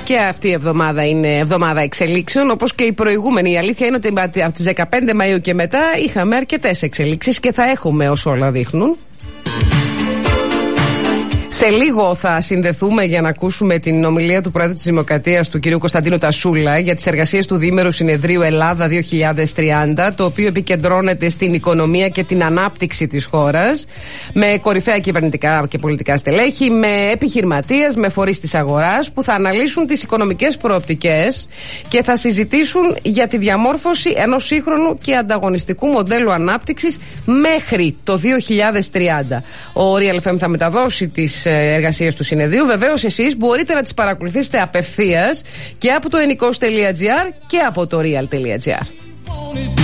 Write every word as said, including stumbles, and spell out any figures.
Και αυτή η εβδομάδα είναι εβδομάδα εξελίξεων, όπως και η προηγούμενη. Η αλήθεια είναι ότι από τις δεκαπέντε Μαΐου και μετά είχαμε αρκετές εξελίξεις και θα έχουμε όσο όλα δείχνουν. Σε λίγο θα συνδεθούμε για να ακούσουμε την ομιλία του Πρόεδρου της Δημοκρατίας, του κ. Κωνσταντίνου Τασούλα, για τις εργασίες του Διήμερου Συνεδρίου Ελλάδα δύο χιλιάδες τριάντα, το οποίο επικεντρώνεται στην οικονομία και την ανάπτυξη της χώρας, με κορυφαία κυβερνητικά και πολιτικά στελέχη, με επιχειρηματίες, με φορείς της αγοράς, που θα αναλύσουν τις οικονομικές προοπτικές και θα συζητήσουν για τη διαμόρφωση ενός σύγχρονου και ανταγωνιστικού μοντέλου ανάπτυξης μέχρι το δύο χιλιάδες τριάντα. Ο Real εφ εμ θα μεταδώσει τις εργασίες του συνεδρίου. Βεβαίως εσείς μπορείτε να τις παρακολουθήσετε απευθείας και από το ενικός τελεία τζι άρ και από το real τελεία τζι άρ.